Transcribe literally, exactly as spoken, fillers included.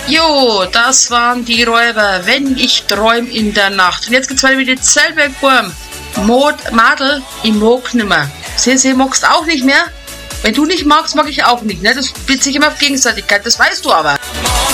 Jo, das waren die Räuber, wenn ich träum in der Nacht. Und jetzt geht's weiter mit den Zellbergwurm. Mod, Madel, ich mag nimmer. Sie, sie magst auch nicht mehr? Wenn du nicht magst, mag ich auch nicht, ne? Das bezieht sich immer auf Gegenseitigkeit, das weißt du aber.